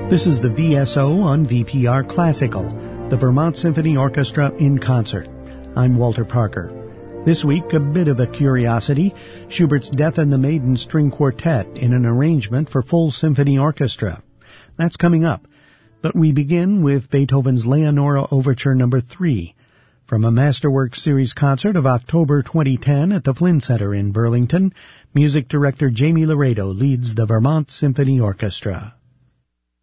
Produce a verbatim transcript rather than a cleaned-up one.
This is the V S O on V P R Classical, the Vermont Symphony Orchestra in concert. I'm Walter Parker. This week, a bit of a curiosity, Schubert's Death and the Maiden String Quartet in an arrangement for full symphony orchestra. That's coming up, but we begin with Beethoven's Leonora Overture Number three, from a Masterworks Series concert of October twenty ten at the Flynn Center in Burlington. Music director Jamie Laredo leads the Vermont Symphony Orchestra.